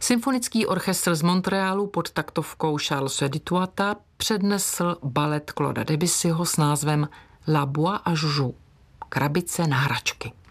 Symfonický orchestr z Montrealu pod taktovkou Charlese Dutoita přednesl balet Clauda Debussyho s názvem La Boîte à Joujoux, krabice na hračky.